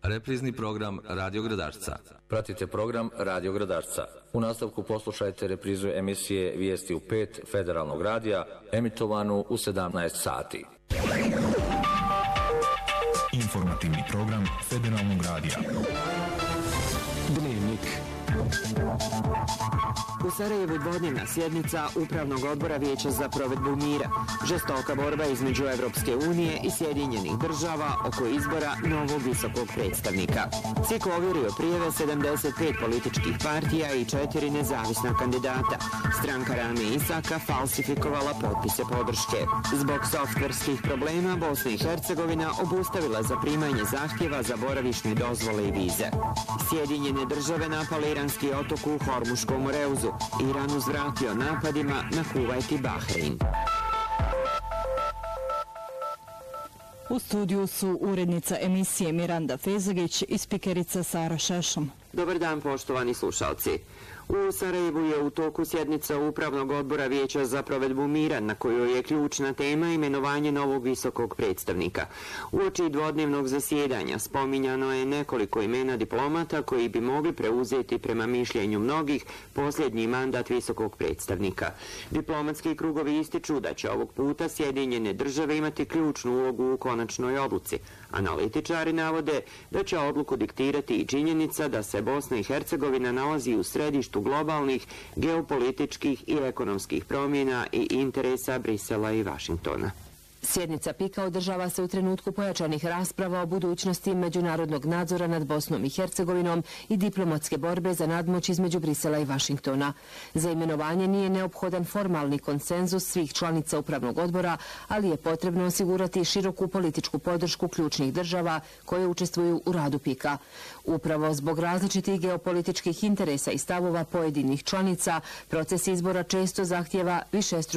Reprizni program Radio Gradačca. Pratite program Radio Gradačca. U nastavku poslušajte reprizu emisije Vijesti u 5 Federalnog radija, emitovanu u 17 sati. Informativni program Federalnog radija. Dnevnik. U Sarajevu dvodnevna sjednica Upravnog odbora Vijeća za provedbu mira. Žestoka borba između Evropske unije i Sjedinjenih država oko izbora novog visokog predstavnika. CIK ovjerio prijeve 75 političkih partija i 4 nezavisna kandidata. Stranka Rame Isaka falsifikovala potpise podrške. Zbog softverskih problema Bosna i Hercegovina obustavila zaprimanje zahtjeva za boravišne dozvole i vize. Sjedinjene države napale iranski otok u Hormuškom Reuzu. Iran uzvratio napadima na Kuvajt i Bahrein. U studiju su urednica emisije Miranda Fezagić i spikerica Sara Šešom. Dobar dan, poštovani slušalci. U Sarajevu je u toku sjednica Upravnog odbora Vijeća za provedbu mira, na kojoj je ključna tema imenovanje novog visokog predstavnika. Uoči dvodnevnog zasjedanja spominjano je nekoliko imena diplomata koji bi mogli preuzeti, prema mišljenju mnogih, posljednji mandat visokog predstavnika. Diplomatski krugovi ističu da će ovog puta Sjedinjene države imati ključnu ulogu u konačnoj odluci. Analitičari navode da će odluku diktirati i činjenica da se Bosna i Hercegovina nalazi u središtu globalnih, geopolitičkih i ekonomskih promjena i interesa Brisela i Vašingtona. Sjednica PIK-a održava se u trenutku pojačanih rasprava o budućnosti međunarodnog nadzora nad Bosnom i Hercegovinom i diplomatske borbe za nadmoć između Brisela i Vašingtona. Za imenovanje nije neophodan formalni konsenzus svih članica Upravnog odbora, ali je potrebno osigurati široku političku podršku ključnih država koje učestvuju u radu PIK-a. Upravo zbog različitih geopolitičkih interesa i stavova pojedinih članica, proces izbora često zahtjeva višestruke